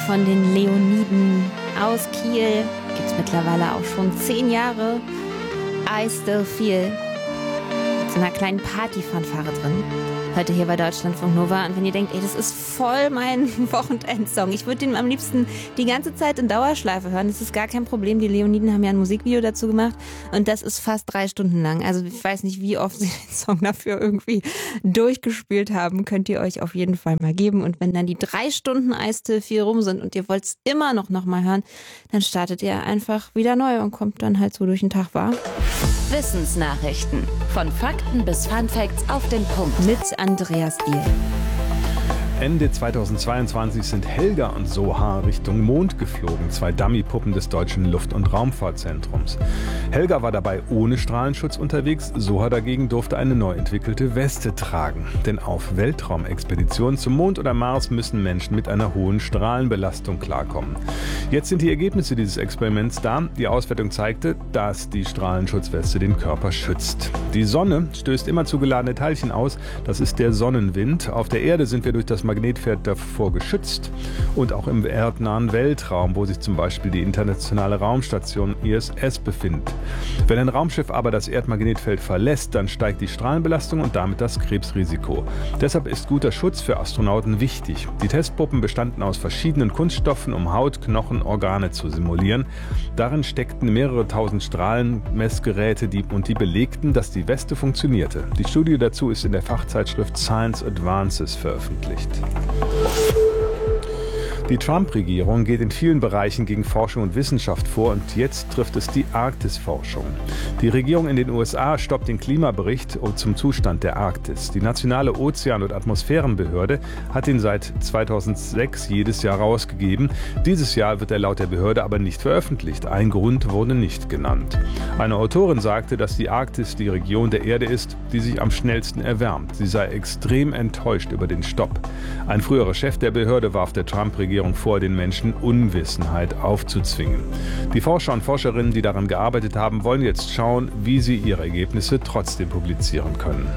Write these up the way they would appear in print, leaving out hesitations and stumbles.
von den Leoniden aus Kiel. Gibt es mittlerweile auch schon 10 Jahre. I Still Feel. Mit so einer kleinen Partyfanfare drin. Heute hier bei Deutschlandfunk Nova. Und wenn ihr denkt, ey, das ist voll mein Wochenendsong. Ich würde den am liebsten die ganze Zeit in Dauerschleife hören. Das ist gar kein Problem. Die Leoniden haben ja ein Musikvideo dazu gemacht. Und das ist fast 3 Stunden lang. Also ich weiß nicht, wie oft sie den Song dafür irgendwie durchgespielt haben. Könnt ihr euch auf jeden Fall mal geben. Und wenn dann die 3 Stunden I Still Feel rum sind und ihr wollt es immer noch mal hören, dann startet ihr einfach wieder neu und kommt dann halt so durch den Tag, wahr? Wissensnachrichten. Von Fakten bis Funfacts auf den Punkt. Mit Andreas Diel. Ende 2022 sind Helga und Soha Richtung Mond geflogen, 2 Dummypuppen des Deutschen Luft- und Raumfahrtzentrums. Helga war dabei ohne Strahlenschutz unterwegs, Soha dagegen durfte eine neu entwickelte Weste tragen. Denn auf Weltraumexpeditionen zum Mond oder Mars müssen Menschen mit einer hohen Strahlenbelastung klarkommen. Jetzt sind die Ergebnisse dieses Experiments da. Die Auswertung zeigte, dass die Strahlenschutzweste den Körper schützt. Die Sonne stößt immer zu geladene Teilchen aus, das ist der Sonnenwind. Auf der Erde sind wir durch das Magnetfeld davor geschützt und auch im erdnahen Weltraum, wo sich zum Beispiel die internationale Raumstation ISS befindet. Wenn ein Raumschiff aber das Erdmagnetfeld verlässt, dann steigt die Strahlenbelastung und damit das Krebsrisiko. Deshalb ist guter Schutz für Astronauten wichtig. Die Testpuppen bestanden aus verschiedenen Kunststoffen, um Haut, Knochen, Organe zu simulieren. Darin steckten mehrere tausend Strahlenmessgeräte und die belegten, dass die Weste funktionierte. Die Studie dazu ist in der Fachzeitschrift Science Advances veröffentlicht. Die Trump-Regierung geht in vielen Bereichen gegen Forschung und Wissenschaft vor und jetzt trifft es die Arktisforschung. Die Regierung in den USA stoppt den Klimabericht zum Zustand der Arktis. Die nationale Ozean- und Atmosphärenbehörde hat ihn seit 2006 jedes Jahr rausgegeben. Dieses Jahr wird er laut der Behörde aber nicht veröffentlicht. Ein Grund wurde nicht genannt. Eine Autorin sagte, dass die Arktis die Region der Erde ist, die sich am schnellsten erwärmt. Sie sei extrem enttäuscht über den Stopp. Ein früherer Chef der Behörde warf der Trump-Regierung vor, den Menschen Unwissenheit aufzuzwingen. Die Forscher und Forscherinnen, die daran gearbeitet haben, wollen jetzt schauen, wie sie ihre Ergebnisse trotzdem publizieren können.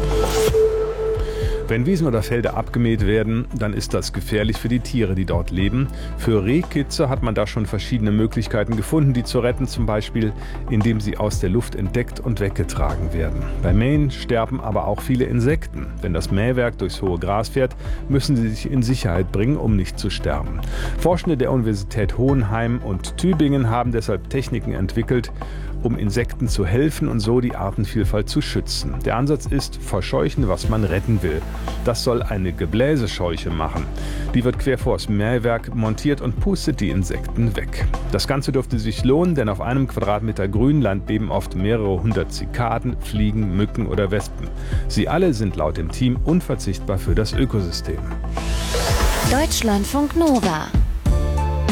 Wenn Wiesen oder Felder abgemäht werden, dann ist das gefährlich für die Tiere, die dort leben. Für Rehkitze hat man da schon verschiedene Möglichkeiten gefunden, die zu retten, zum Beispiel indem sie aus der Luft entdeckt und weggetragen werden. Beim Mähen sterben aber auch viele Insekten. Wenn das Mähwerk durchs hohe Gras fährt, müssen sie sich in Sicherheit bringen, um nicht zu sterben. Forschende der Universität Hohenheim und Tübingen haben deshalb Techniken entwickelt, um Insekten zu helfen und so die Artenvielfalt zu schützen. Der Ansatz ist, verscheuchen, was man retten will. Das soll eine Gebläsescheuche machen. Die wird quer vors Mähwerk montiert und pustet die Insekten weg. Das Ganze dürfte sich lohnen, denn auf einem Quadratmeter Grünland leben oft mehrere hundert Zikaden, Fliegen, Mücken oder Wespen. Sie alle sind laut dem Team unverzichtbar für das Ökosystem. Deutschlandfunk Nova.